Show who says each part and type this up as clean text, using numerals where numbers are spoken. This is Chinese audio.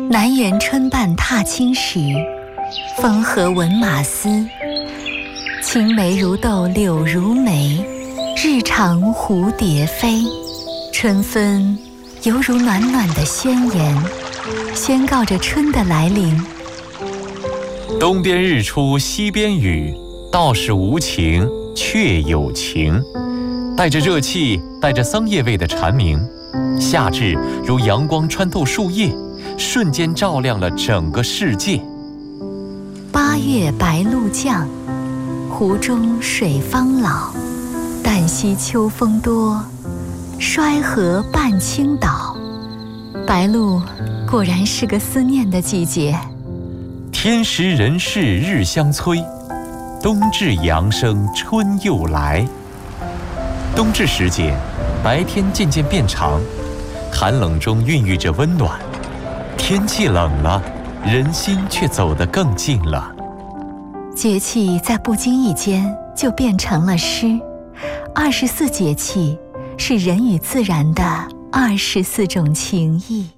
Speaker 1: 南园春半踏青时，风和闻马嘶。青梅如豆柳如眉，日长蝴蝶飞。春分犹如暖暖的宣言，宣告着春的来临。
Speaker 2: 东边日出西边雨，道是无晴却有晴。带着热气，带着桑叶味的蝉鸣，夏至如阳光穿透树叶，瞬间照亮了整个世界。
Speaker 1: 八月白露降，湖中水方老。旦夕秋风多，衰荷半倾倒。白露果然是个思念的季节。
Speaker 2: 天时人事日相催，冬至阳生春又来。冬至时节，白天渐渐变长，寒冷中孕育着温暖。天气冷了，人心却走得更近了。
Speaker 1: 节气在不经意间就变成了诗。24节气是人与自然的24种情谊。